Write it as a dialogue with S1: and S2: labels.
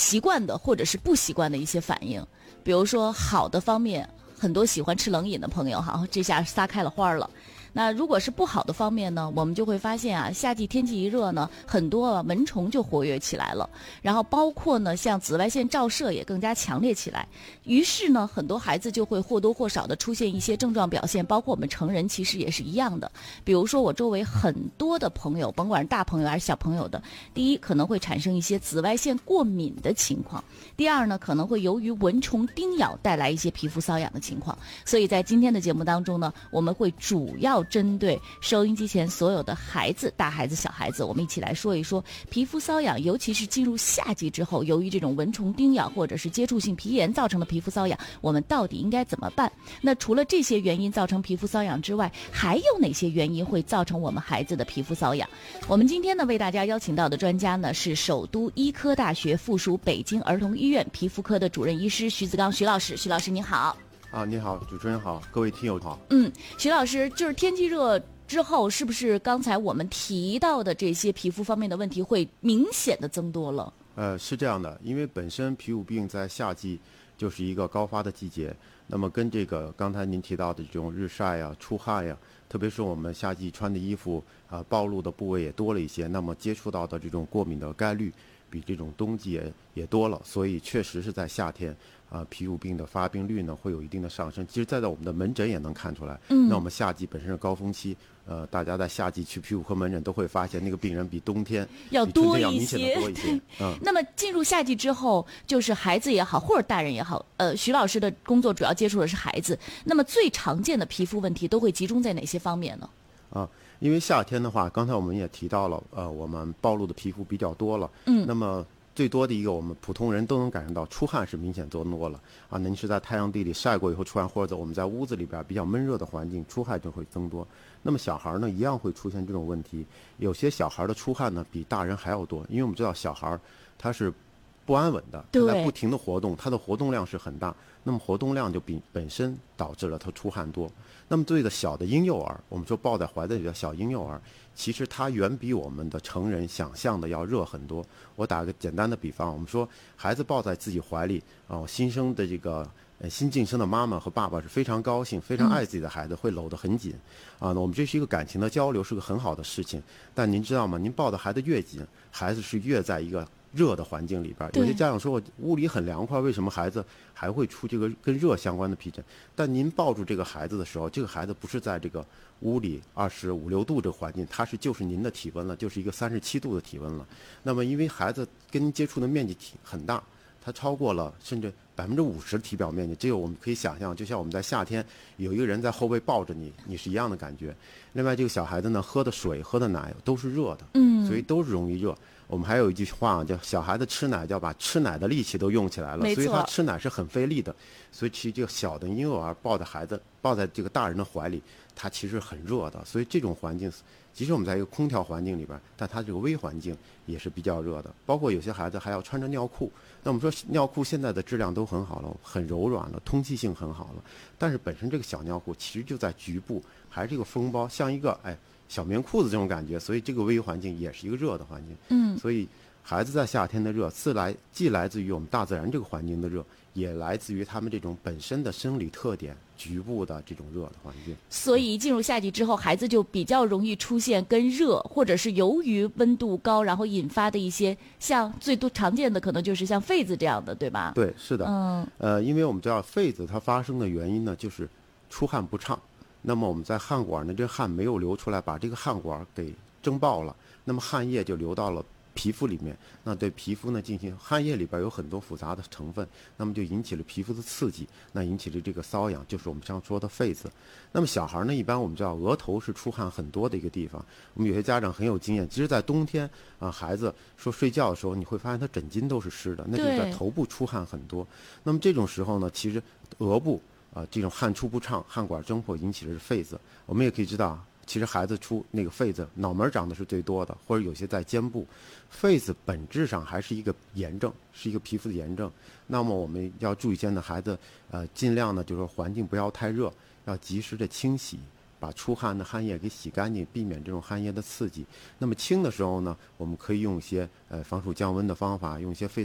S1: 习惯的或者是不习惯的一些反应。比如说好的方面，很多喜欢吃冷饮的朋友哈，这下撒开了花了。那如果是不好的方面呢，我们就会发现啊，夏季天气一热呢，很多蚊虫就活跃起来了，然后包括呢，像紫外线照射也更加强烈起来。于是呢，很多孩子就会或多或少的出现一些症状表现，包括我们成人其实也是一样的。比如说我周围很多的朋友，甭管是大朋友还是小朋友的，第一可能会产生一些紫外线过敏的情况，第二呢，可能会由于蚊虫叮咬带来一些皮肤瘙痒的情况。所以在今天的节目当中呢，我们会主要针对收音机前所有的孩子，大孩子小孩子，我们一起来说一说皮肤瘙痒，尤其是进入夏季之后，由于这种蚊虫叮咬或者是接触性皮炎造成的皮肤瘙痒，我们到底应该怎么办？那除了这些原因造成皮肤瘙痒之外，还有哪些原因会造成我们孩子的皮肤瘙痒？我们今天呢为大家邀请到的专家呢是首都医科大学附属北京儿童医院皮肤科的主任医师徐子刚徐老师。徐老师您好。
S2: 你好，主持人好，各位听友好。
S1: 徐老师，就是天气热之后，是不是刚才我们提到的这些皮肤方面的问题会明显的增多了？
S2: 是这样的，因为本身皮肤病在夏季就是一个高发的季节，那么跟这个刚才您提到的这种日晒呀、出汗呀，特别是我们夏季穿的衣服暴露的部位也多了一些，那么接触到的这种过敏的概率比这种冬季也多了，所以确实是在夏天皮肤病的发病率呢会有一定的上升。其实在我们的门诊也能看出来，那我们夏季本身是高峰期，大家在夏季去皮肤科门诊都会发现那个病人比冬天
S1: 要多
S2: 明显的多一些。
S1: 那么进入夏季之后，就是孩子也好或者大人也好，徐老师的工作主要接触的是孩子，那么最常见的皮肤问题都会集中在哪些方面呢？
S2: 因为夏天的话，刚才我们也提到了，我们暴露的皮肤比较多了，那么最多的一个我们普通人都能感受到出汗是明显增多了那您是在太阳地里晒过以后出汗，或者我们在屋子里边比较闷热的环境出汗就会增多。那么小孩呢一样会出现这种问题，有些小孩的出汗呢比大人还要多，因为我们知道小孩他是不安稳的，他在不停的活动，他的活动量是很大，那么活动量就本身导致了他出汗多。那么对的小的婴幼儿，我们说抱在怀里的小婴幼儿，其实它远比我们的成人想象的要热很多。我打个简单的比方，我们说孩子抱在自己怀里新生的这个新晋生的妈妈和爸爸是非常高兴非常爱自己的孩子，会搂得很紧那我们这是一个感情的交流，是个很好的事情。但您知道吗，您抱的孩子越紧，孩子是越在一个热的环境里边。有些家长说我屋里很凉快，为什么孩子还会出这个跟热相关的皮疹？但您抱住这个孩子的时候，这个孩子不是在这个屋里25、6度这个环境，它就是您的体温了，就是一个37度的体温了。那么因为孩子跟您接触的面积很大，它超过了甚至50%体表面积，这个我们可以想象，就像我们在夏天有一个人在后背抱着你，你是一样的感觉。另外这个小孩子呢，喝的水喝的奶都是热的，所以都是容易热。我们还有一句话叫小孩子吃奶叫把吃奶的力气都用起来了，所以他吃奶是很费力的。所以其实这个小的婴幼儿抱着孩子抱在这个大人的怀里，他其实很热的。所以这种环境即使我们在一个空调环境里边，但它这个微环境也是比较热的。包括有些孩子还要穿着尿裤，那我们说尿裤现在的质量都很好了，很柔软了，通气性很好了，但是本身这个小尿裤其实就在局部还是一个封包，像一个小棉裤子这种感觉，所以这个微环境也是一个热的环境。所以孩子在夏天的热既来自于我们大自然这个环境的热，也来自于他们这种本身的生理特点局部的这种热的环境。
S1: 所以进入夏季之后，孩子就比较容易出现跟热或者是由于温度高然后引发的一些，像最多常见的可能就是像痱子这样的，对吧？
S2: 对，是的。因为我们知道痱子它发生的原因呢，就是出汗不畅。那么我们在汗管呢，这汗没有流出来，把这个汗管给蒸爆了，那么汗液就流到了皮肤里面，那对皮肤呢进行汗液里边有很多复杂的成分，那么就引起了皮肤的刺激，那引起了这个瘙痒，就是我们常说的痱子。那么小孩呢，一般我们知道额头是出汗很多的一个地方，我们有些家长很有经验，其实在冬天孩子说睡觉的时候，你会发现他枕巾都是湿的，那就是在头部出汗很多。那么这种时候呢，其实额部这种汗出不畅，汗管蒸破引起的是痱子。我们也可以知道，其实孩子出那个痱子，脑门长的是最多的，或者有些在肩部。痱子本质上还是一个炎症，是一个皮肤的炎症。那么我们要注意先的孩子，尽量呢就是说环境不要太热，要及时的清洗，把出汗的汗液给洗干净，避免这种汗液的刺激。那么清的时候呢，我们可以用一些防暑降温的方法，用一些